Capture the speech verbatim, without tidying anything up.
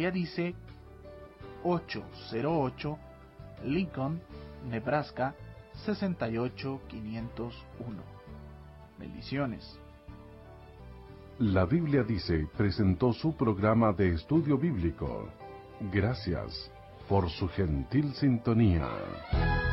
Biblia dice ochocientos ocho, Lincoln, Nebraska sesenta y ocho quinientos uno. Bendiciones. La Biblia dice presentó su programa de estudio bíblico. Gracias por su gentil sintonía.